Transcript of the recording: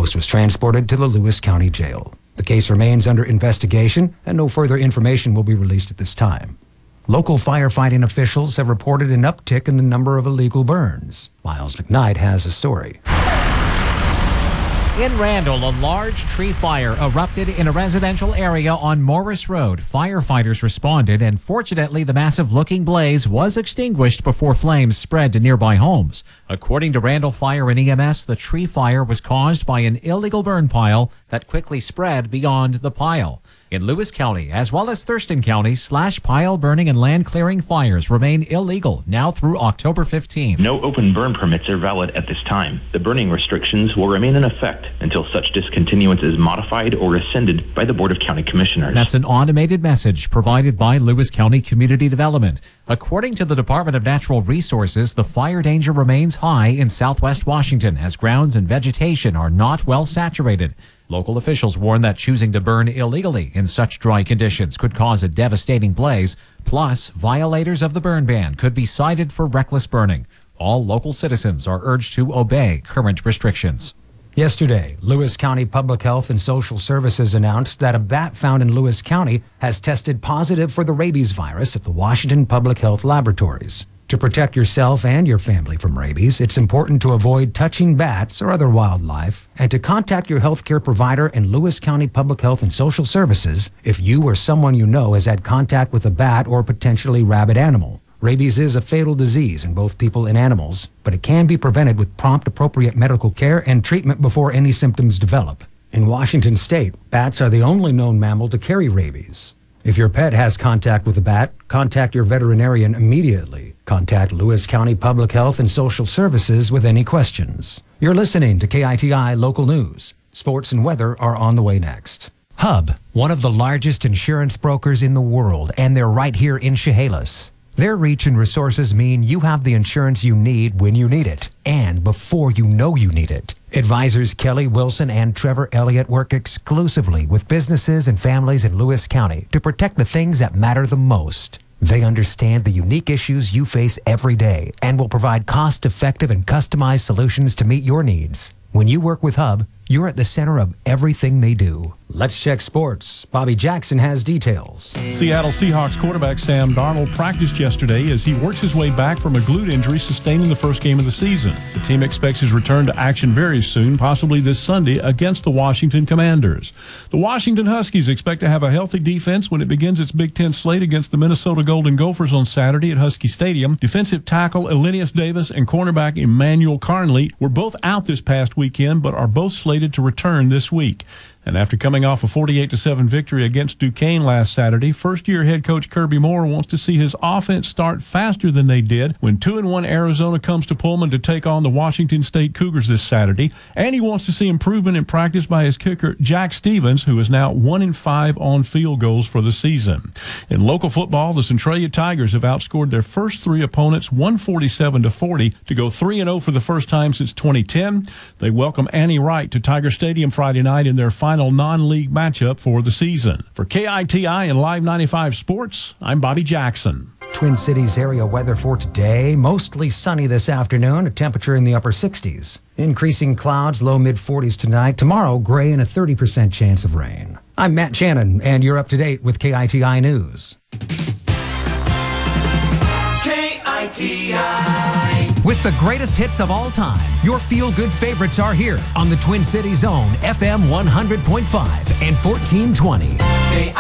Post was transported to the Lewis County Jail. The case remains under investigation, and no further information will be released at this time. Local firefighting officials have reported an uptick in the number of illegal burns. Miles McKnight has a story. In Randall, a large tree fire erupted in a residential area on Morris Road. Firefighters responded, and fortunately, the massive-looking blaze was extinguished before flames spread to nearby homes. According to Randall Fire and EMS, the tree fire was caused by an illegal burn pile that quickly spread beyond the pile. In Lewis County, as well as Thurston County, slash pile burning and land clearing fires remain illegal now through October 15th. No open burn permits are valid at this time. The burning restrictions will remain in effect until such discontinuance is modified or rescinded by the Board of County Commissioners. That's an automated message provided by Lewis County Community Development. According to the Department of Natural Resources, the fire danger remains high in southwest Washington as grounds and vegetation are not well saturated. Local officials warn that choosing to burn illegally in such dry conditions could cause a devastating blaze. Plus, violators of the burn ban could be cited for reckless burning. All local citizens are urged to obey current restrictions. Yesterday, Lewis County Public Health and Social Services announced that a bat found in Lewis County has tested positive for the rabies virus at the Washington Public Health Laboratories. To protect yourself and your family from rabies, it's important to avoid touching bats or other wildlife and to contact your healthcare provider and Lewis County Public Health and Social Services if you or someone you know has had contact with a bat or potentially rabid animal. Rabies is a fatal disease in both people and animals, but it can be prevented with prompt, appropriate medical care and treatment before any symptoms develop. In Washington state, bats are the only known mammal to carry rabies. If your pet has contact with a bat, contact your veterinarian immediately. Contact Lewis County Public Health and Social Services with any questions. You're listening to KITI Local News. Sports and weather are on the way next. Hub, one of the largest insurance brokers in the world, and they're right here in Chehalis. Their reach and resources mean you have the insurance you need when you need it, and before you know you need it. Advisors Kelly Wilson and Trevor Elliott work exclusively with businesses and families in Lewis County to protect the things that matter the most. They understand the unique issues you face every day and will provide cost-effective and customized solutions to meet your needs. When you work with Hub, you're at the center of everything they do. Let's check sports. Bobby Jackson has details. Seattle Seahawks quarterback Sam Darnold practiced yesterday as he works his way back from a glute injury sustained in the first game of the season. The team expects his return to action very soon, possibly this Sunday against the Washington Commanders. The Washington Huskies expect to have a healthy defense when it begins its Big Ten slate against the Minnesota Golden Gophers on Saturday at Husky Stadium. Defensive tackle Elenius Davis and cornerback Emmanuel Carnley were both out this past weekend, but are both slated to return this week. And after coming off a 48-7 victory against Duquesne last Saturday, first-year head coach Kirby Moore wants to see his offense start faster than they did when 2-1 Arizona comes to Pullman to take on the Washington State Cougars this Saturday. And he wants to see improvement in practice by his kicker Jack Stevens, who is now 1-5 on field goals for the season. In local football, the Centralia Tigers have outscored their first three opponents 147-40 to go 3-0 for the first time since 2010. They welcome Annie Wright to Tiger Stadium Friday night in their final non-league matchup for the season. For KITI and Live 95 Sports, I'm Bobby Jackson. Twin Cities area weather for today. Mostly sunny this afternoon, a temperature in the upper 60s. Increasing clouds, low mid-40s tonight. Tomorrow, gray and a 30% chance of rain. I'm Matt Shannon, and you're up to date with KITI News. KITI. With the greatest hits of all time, your feel-good favorites are here on the Twin Cities Zone, FM 100.5 and 1420.